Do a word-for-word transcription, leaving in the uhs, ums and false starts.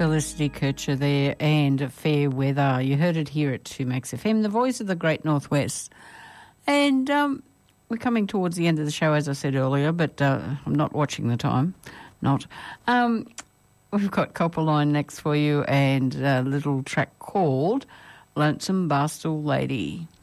Felicity Kircher there and Fair Weather. You heard it here at two Max F M, the voice of the Great Northwest. And um, we're coming towards the end of the show, as I said earlier, but uh, I'm not watching the time. Not. Um, we've got Copperline next for you and a little track called Lonesome Barstool Lady.